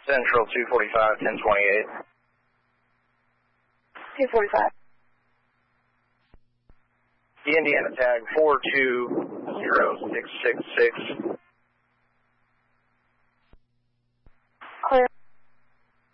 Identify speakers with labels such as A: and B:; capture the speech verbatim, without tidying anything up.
A: Central two forty-five, ten twenty-eight.
B: two forty-five.
A: The Indiana tag four two zero six six six.